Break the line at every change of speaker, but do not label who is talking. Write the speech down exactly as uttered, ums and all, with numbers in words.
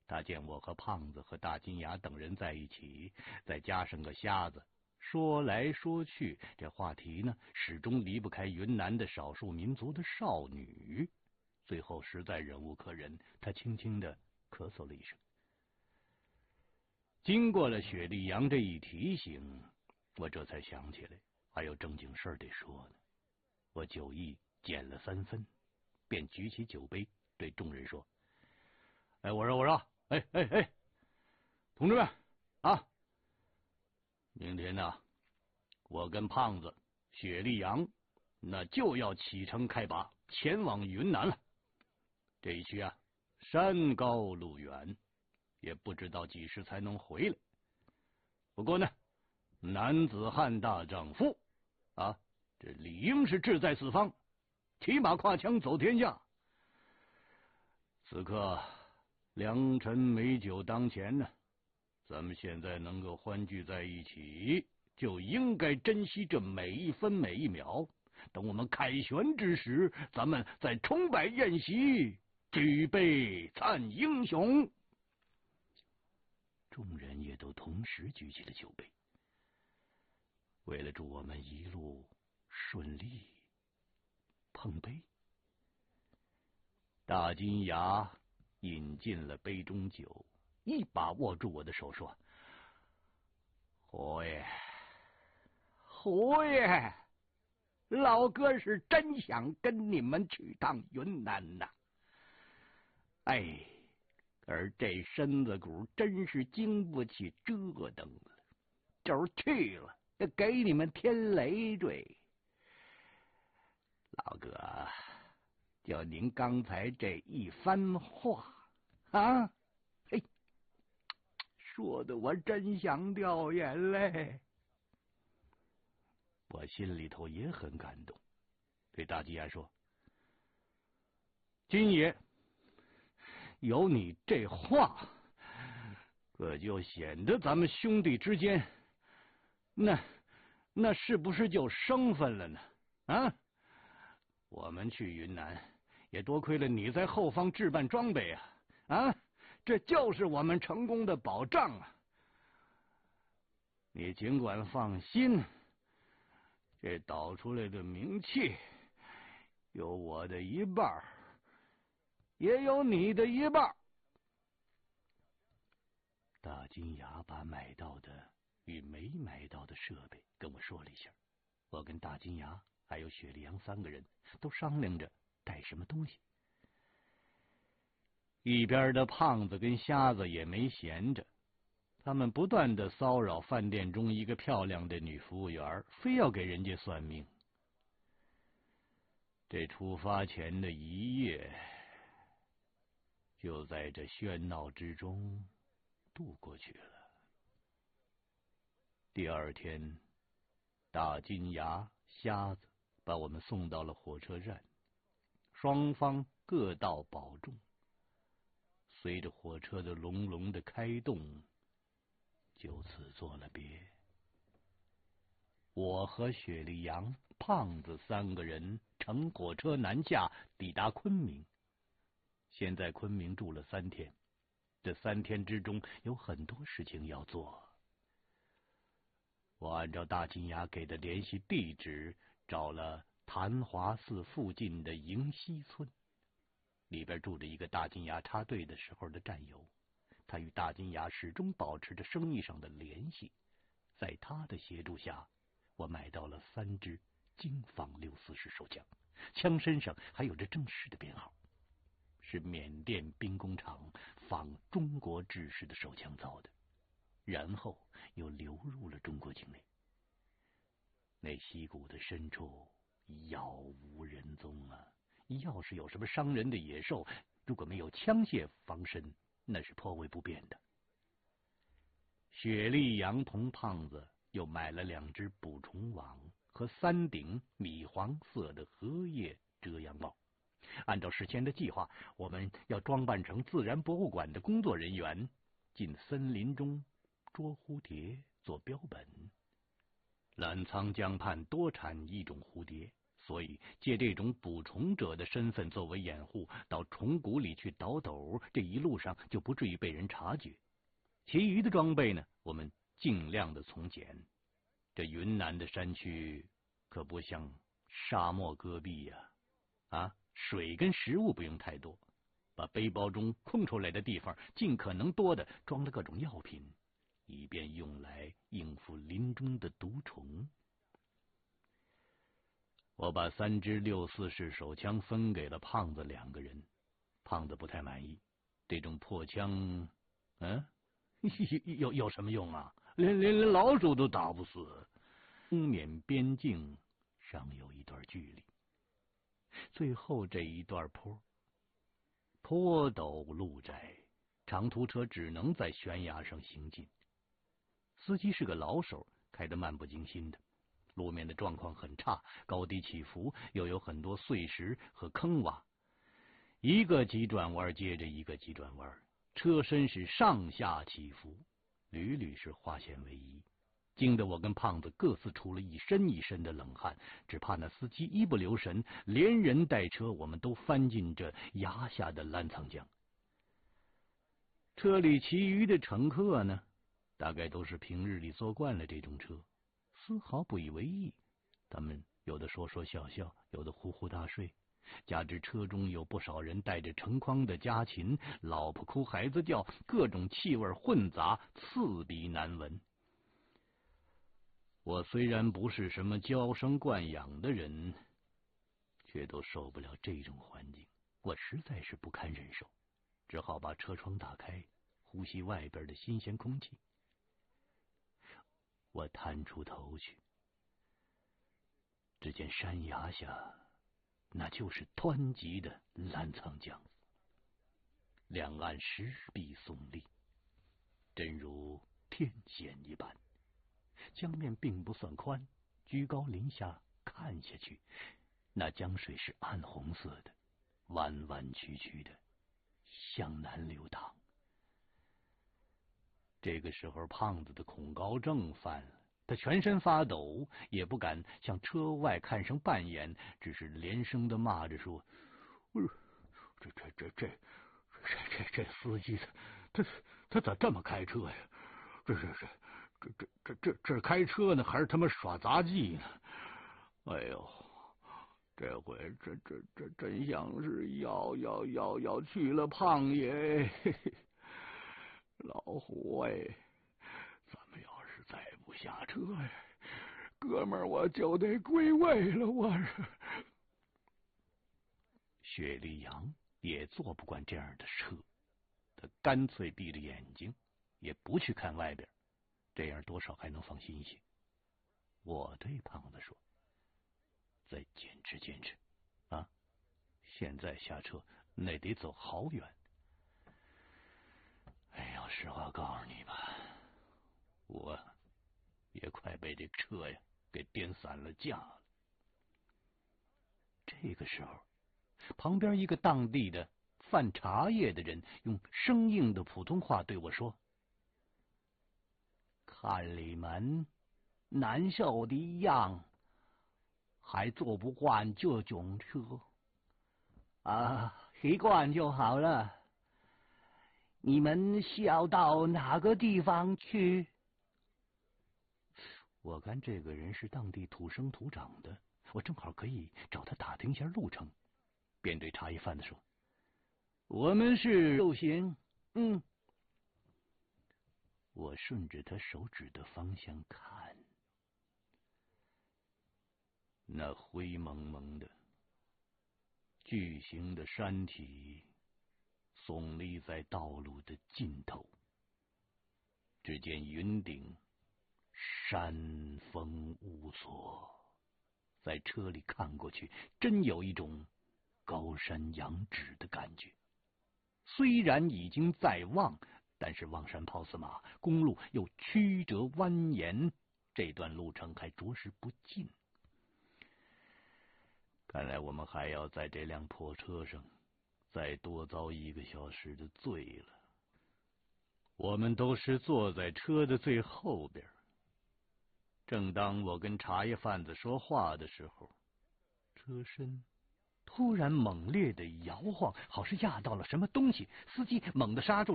他见我和胖子和大金牙等人在一起，再加上个瞎子，说来说去，这话题呢始终离不开云南的少数民族的少女。最后实在忍无可忍，他轻轻的咳嗽了一声。经过了雪莉杨这一提醒，我这才想起来还有正经事儿得说呢。我酒意减了三分，便举起酒杯对众人说：“哎，我说我说，哎哎哎，同志们啊，明天呢，我跟胖子、雪莉杨那就要启程开拔，前往云南了。这一去啊，山高路远，也不知道几时才能回来。不过呢，男子汉大丈夫啊，这理应是志在四方，骑马跨枪走天下。此刻良辰美酒当前呢，咱们现在能够欢聚在一起，就应该珍惜这每一分每一秒。等我们凯旋之时，咱们再重摆宴席，举杯赞英雄。”众人也都同时举起了酒杯，为了祝我们一路顺利，碰杯。大金牙饮尽了杯中酒，一把握住我的手说：“侯爷，侯爷，老哥是真想跟你们去趟云南呐！哎，而这身子骨真是经不起折腾了，就是去了，给你们添累赘。老哥，就您刚才这一番话啊，嘿，说的我真想掉眼泪。”我心里头也很感动，对大金牙说：“金爷，有你这话，可就显得咱们兄弟之间，那那是不是就生分了呢？啊，我们去云南也多亏了你在后方置办装备啊，啊，这就是我们成功的保障啊！你尽管放心，这导出来的名气，有我的一半，也有你的一半。”大金牙把买到的与没买到的设备跟我说了一下，我跟大金牙还有雪莉杨三个人都商量着带什么东西。一边的胖子跟瞎子也没闲着，他们不断的骚扰饭店中一个漂亮的女服务员，非要给人家算命。这出发前的一夜，就在这喧闹之中度过去了。第二天，大金牙、瞎子把我们送到了火车站，双方各道保重。随着火车的隆隆的开动，就此作了别。我和雪莉杨、胖子三个人乘火车南下，抵达昆明。先在昆明住了三天，这三天之中有很多事情要做。我按照大金牙给的联系地址，找了昙华寺附近的迎西村，里边住着一个大金牙插队的时候的战友，他与大金牙始终保持着生意上的联系。在他的协助下，我买到了三支精仿六四式手枪，枪身上还有着正式的编号，是缅甸兵工厂仿中国制式的手枪造的，然后又流入了中国境内。那溪谷的深处杳无人踪啊！要是有什么伤人的野兽，如果没有枪械防身，那是颇为不便的。雪莉杨同胖子又买了两只捕虫网和三顶米黄色的荷叶遮阳帽。按照事先的计划，我们要装扮成自然博物馆的工作人员，进森林中捉蝴蝶做标本。澜沧江畔多产一种蝴蝶， 所以借这种捕虫者的身份作为掩护，到虫谷里去倒斗，这一路上就不至于被人察觉。其余的装备呢，我们尽量的从简。这云南的山区可不像沙漠戈壁呀，啊，啊，水跟食物不用太多，把背包中空出来的地方尽可能多的装了各种药品，以便用来应付林中的毒虫。我把三支六四式手枪分给了胖子两个人，胖子不太满意，这种破枪，嗯，有有什么用啊？连连连老鼠都打不死。中缅边境尚有一段距离，最后这一段坡，坡陡路窄，长途车只能在悬崖上行进。司机是个老手，开得漫不经心的。路面的状况很差，高低起伏，又有很多碎石和坑洼，一个急转弯接着一个急转弯，车身是上下起伏，屡屡是化险为夷，惊得我跟胖子各自出了一身一身的冷汗，只怕那司机一不留神，连人带车我们都翻进这崖下的澜沧江。车里其余的乘客呢，大概都是平日里坐惯了这种车，丝毫不以为意，他们有的说说笑笑，有的呼呼大睡，加之车中有不少人带着成筐的家禽，老婆哭孩子叫，各种气味混杂，刺鼻难闻。我虽然不是什么娇生惯养的人，却都受不了这种环境，我实在是不堪忍受，只好把车窗打开，呼吸外边的新鲜空气。我探出头去，只见山崖下那就是湍急的澜沧江，两岸石壁耸立，真如天险一般。江面并不算宽，居高临下看下去，那江水是暗红色的，弯弯曲曲的向南流淌。这个时候胖子的恐高症犯了，他全身发抖，也不敢向车外看上半眼，只是连声的骂着说：“这这这这这这这司机他他他咋这么开车呀？这这这这这这这这开车呢，还是他妈耍杂技呢？哎呦，这回这这这真像是要要要要去了胖爷。老胡哎，咱们要是再不下车呀，哥们儿我就得归位了。我是雪莉杨也坐不惯这样的车，他干脆闭着眼睛，也不去看外边，这样多少还能放心一些。我对胖子说：“再坚持坚持啊！现在下车那得走好远。”哎呀，实话告诉你吧，我也快被这车呀给颠散了架了。这个时候，旁边一个当地的贩茶叶的人用生硬的普通话对我说：“看你们难受的样，还坐不惯这种车啊，习惯就好了。你们是要到哪个地方去？”我看这个人是当地土生土长的，我正好可以找他打听一下路程，便对茶叶贩子说：“我们是右行。”嗯，我顺着他手指的方向看，那灰蒙蒙的巨型的山体耸立在道路的尽头，只见云顶山峰无所，在车里看过去，真有一种高山仰止的感觉。虽然已经在望，但是望山跑死马，公路又曲折蜿蜒，这段路程还着实不近。看来我们还要在这辆破车上再多遭一个小时的罪了。我们都是坐在车的最后边。正当我跟茶叶贩子说话的时候， 车身突然猛烈的摇晃，好似压到了什么东西。司机猛地刹住了。